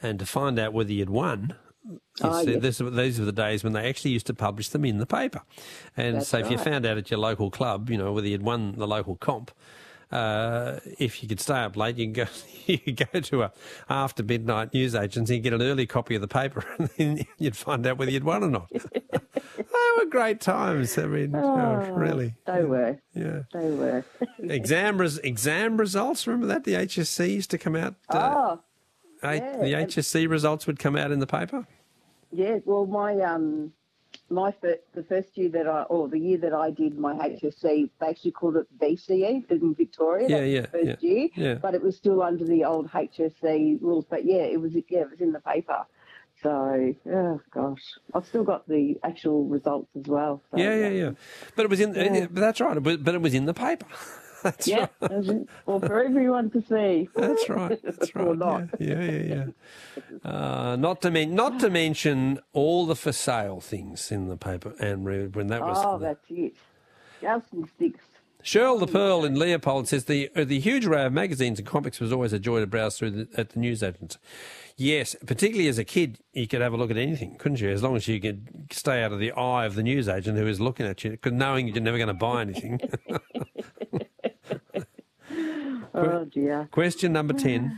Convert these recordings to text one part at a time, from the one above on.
And to find out whether you'd won, these were the days when they actually used to publish them in the paper. And That's so if you right. found out at your local club, whether you'd won the local comp, if you could stay up late, you could go to a after midnight news agency and get an early copy of the paper, and then you'd find out whether you'd won or not. They were great times. I mean, really. They were. Yeah. They were. Exam results. Remember that? The HSC used to come out. Yeah. The HSC results would come out in the paper. Yeah. Well, the first year the year that I did my HSC, they actually called it VCE in Victoria. Yeah, first year. Yeah. But it was still under the old HSC rules. But it was in the paper. So, oh gosh, I've still got the actual results as well. So, Yeah. But it was in. That's right. But it was in the paper. That's right. Well, for everyone to see. That's right. That's right. Or not. Yeah. Not to mention all the for sale things in the paper, Anne-Marie, when that was. Oh, that's it. Just and sticks. Cheryl the Pearl in Leopold says the huge array of magazines and comics was always a joy to browse through at the newsagents. Yes, particularly as a kid, you could have a look at anything, couldn't you? As long as you could stay out of the eye of the newsagent who is looking at you, because knowing you're never going to buy anything. Oh, dear. Question number 10.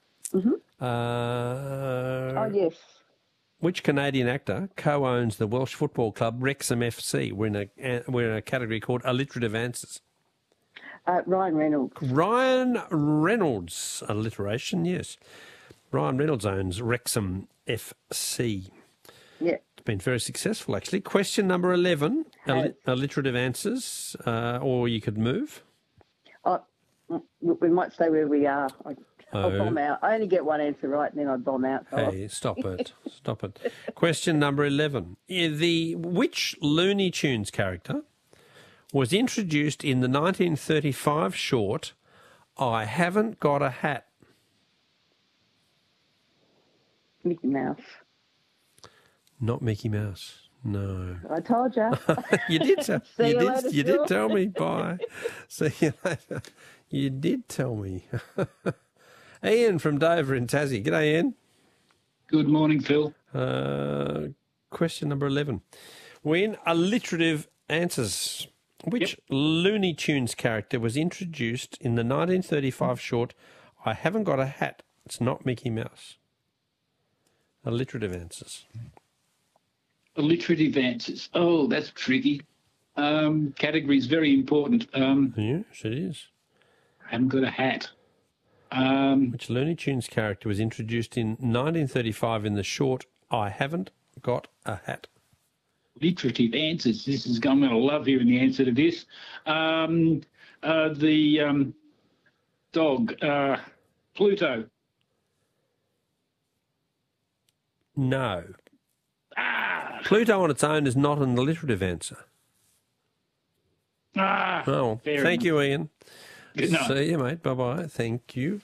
Mm-hmm. Yes. Which Canadian actor co-owns the Welsh football club Wrexham FC? We're in a category called alliterative answers. Ryan Reynolds. Ryan Reynolds, alliteration, yes. Ryan Reynolds owns Wrexham FC. Yeah. It's been very successful, actually. Question number 11, alliterative answers, or you could move. We might stay where we are. I'll bomb out. I only get one answer right and then I bomb out. So Hey, stop it. Stop it. Question number 11. Which Looney Tunes character was introduced in the 1935 short, I Haven't Got a Hat? Mickey Mouse. Not Mickey Mouse. No. I told you. You did. You did Phil. tell me. Bye. See you later. You did tell me. Ian from Dover in Tassie. G'day, Ian. Good morning, Phil. Question number 11. We're in alliterative answers. Which Looney Tunes character was introduced in the 1935 short, I Haven't Got a Hat? It's not Mickey Mouse. Alliterative answers. Alliterative answers. Oh, that's tricky. Category is very important. Yes, it is. I haven't got a hat. Which Looney Tunes character was introduced in 1935 in the short, I Haven't Got a Hat? Alliterative answers. I'm going to love hearing the answer to this. The dog, Pluto. No. Pluto on its own is not an alliterative answer. Oh, thank you, Ian. Good night. See you, mate. Bye-bye. Thank you.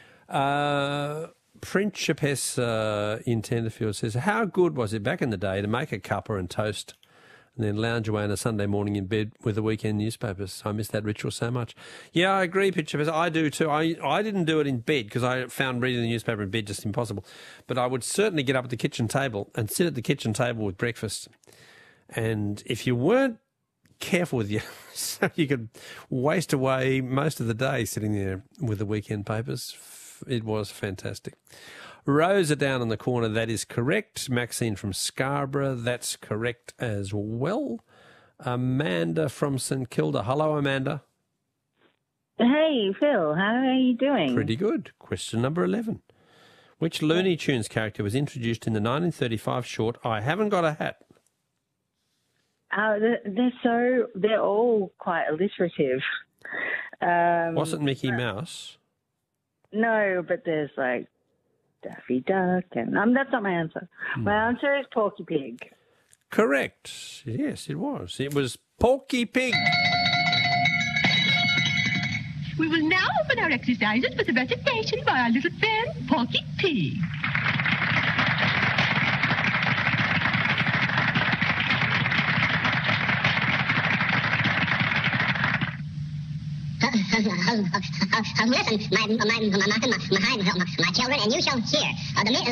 Principess in Tenterfield says, how good was it back in the day to make a cuppa and toast and then lounge away on a Sunday morning in bed with the weekend newspapers? I miss that ritual so much. Yeah, I agree, Principess. I do too. I didn't do it in bed because I found reading the newspaper in bed just impossible. But I would certainly get up at the kitchen table and sit at the kitchen table with breakfast. And if you weren't careful with you, so you could waste away most of the day sitting there with the weekend papers. It was fantastic. Rosa down in the corner, that is correct. Maxine from Scarborough, that's correct as well. Amanda from St Kilda. Hello, Amanda. Hey, Phil, how are you doing? Pretty good. Question number 11. Which Looney Tunes character was introduced in the 1935 short, I Haven't Got a Hat? They're all quite alliterative. Wasn't Mickey Mouse? No, but there's like Daffy Duck, and that's not my answer. My answer is Porky Pig. Correct. Yes, it was. It was Porky Pig. We will now open our exercises with a recitation by our little friend, Porky Pig. Listen, my children, and you shall hear. The